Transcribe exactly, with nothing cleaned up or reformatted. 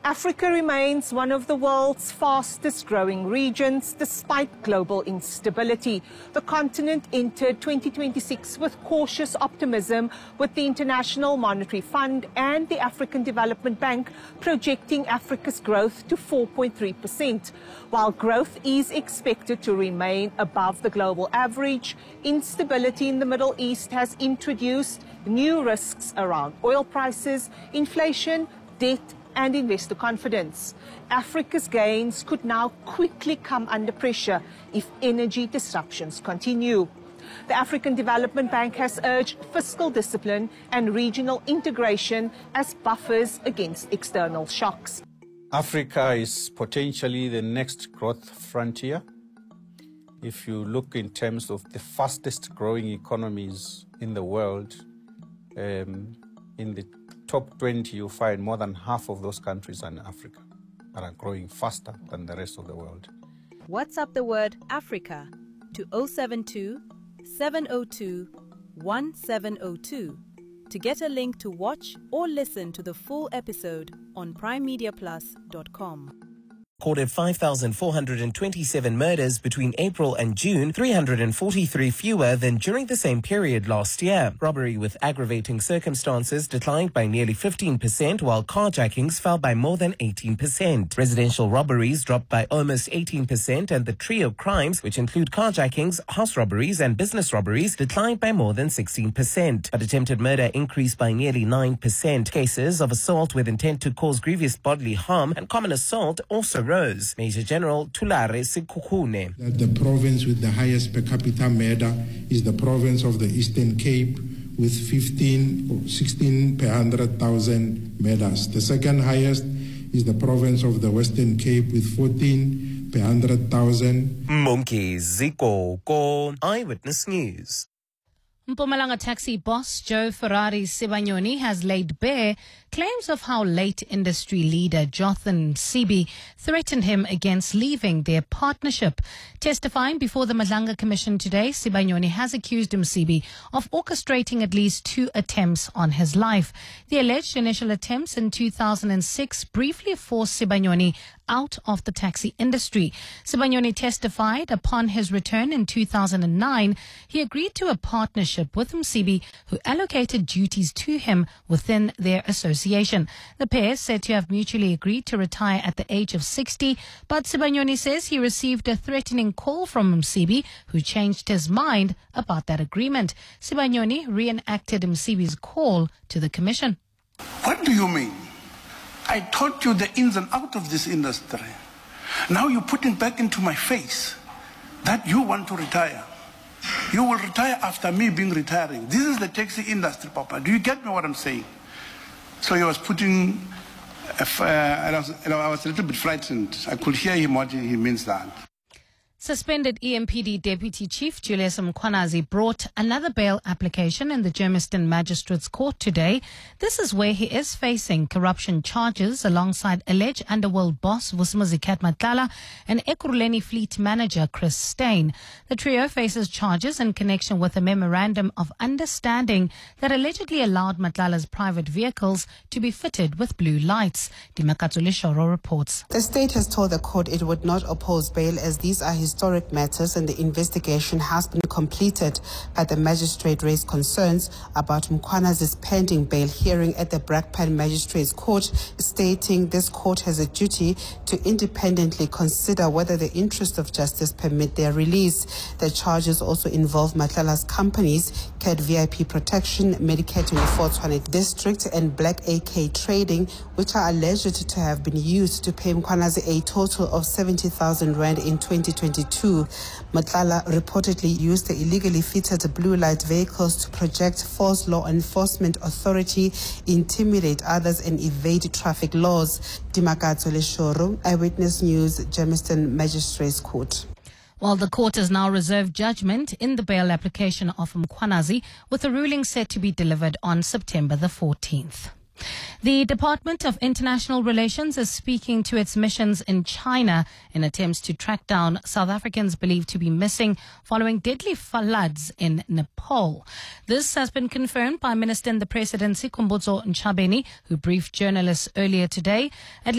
Africa remains one of the world's fastest growing regions despite global instability. The continent entered twenty twenty-six with cautious optimism, with the International Monetary Fund and the African Development Bank projecting Africa's growth to four point three percent. While growth is expected to remain above the global average, instability in the Middle East has introduced new risks around oil prices, inflation, debt, and investor confidence. Africa's gains could now quickly come under pressure if energy disruptions continue. The African Development Bank has urged fiscal discipline and regional integration as buffers against external shocks. Africa is potentially the next growth frontier. If you look in terms of the fastest growing economies in the world, um, in the top twenty, you find more than half of those countries are in Africa and are growing faster than the rest of the world. WhatsApp the word Africa to zero seven two, seven zero two, one seven zero two to get a link to watch or listen to the full episode on prime media plus dot com. Recorded five thousand four hundred twenty-seven murders between April and June, three hundred forty-three fewer than during the same period last year. Robbery with aggravating circumstances declined by nearly fifteen percent, while carjackings fell by more than eighteen percent. Residential robberies dropped by almost eighteen percent, and the trio crimes, which include carjackings, house robberies and business robberies, declined by more than sixteen percent. But attempted murder increased by nearly nine percent. Cases of assault with intent to cause grievous bodily harm and common assault also rose. Major General Thulare Sikhukhune. That the province with the highest per capita murder is the province of the Eastern Cape with fifteen or sixteen per one hundred thousand murders. The second highest is the province of the Western Cape with fourteen per one hundred thousand. Monkey Ziko Go Eyewitness News. Mpumalanga taxi boss Joe Ferrari Sibanyoni has laid bare claims of how late industry leader Jotham Msibi threatened him against leaving their partnership. Testifying before the Madlanga Commission today, Sibanyoni has accused Msibi of orchestrating at least two attempts on his life. The alleged initial attempts in two thousand six briefly forced Sibanyoni out of the taxi industry. Sibanyoni testified upon his return in two thousand nine, he agreed to a partnership with Msibi, who allocated duties to him within their association. The pair said to have mutually agreed to retire at the age of sixty, but Sibanyoni says he received a threatening call from Msibi, who changed his mind about that agreement. Sibanyoni reenacted Msibi's call to the commission. What do you mean? I taught you the ins and outs of this industry. Now you're putting back into my face that you want to retire. You will retire after me being retiring. This is the taxi industry, Papa. Do you get me what I'm saying? So he was putting, uh, I, was, you know, I was a little bit frightened. I could hear him what he means that. Suspended E M P D Deputy Chief Julius Mkhwanazi brought another bail application in the Germiston Magistrates Court today. This is where he is facing corruption charges alongside alleged underworld boss Vusimuzi Matlala and Ekurhuleni Fleet Manager Chris Steyn. The trio faces charges in connection with a memorandum of understanding that allegedly allowed Matlala's private vehicles to be fitted with blue lights. Dimakatso Leshoro reports. The state has told the court it would not oppose bail as these are his historic matters and the investigation has been completed, but the magistrate raised concerns about Mkhwanazi's pending bail hearing at the Brakpan Magistrates Court, stating this court has a duty to independently consider whether the interests of justice permit their release. The charges also involve Matlala's companies, C A D V I P Protection, Medicare twenty-four Tshwane District and Black A K Trading, which are alleged to have been used to pay Mkhwanazi a total of seventy thousand rand in twenty twenty-two. Matlala reportedly used the illegally fitted blue light vehicles to project false law enforcement authority, intimidate others and evade traffic laws. Dimakatso Leshoro, Eyewitness News, Germiston Magistrates Court. While the court has now reserved judgment in the bail application of Mkhwanazi, with a ruling set to be delivered on September the fourteenth. The Department of International Relations is speaking to its missions in China in attempts to track down South Africans believed to be missing following deadly floods in Nepal. This has been confirmed by Minister in the Presidency, Khumbudzo Ntshavheni, who briefed journalists earlier today. At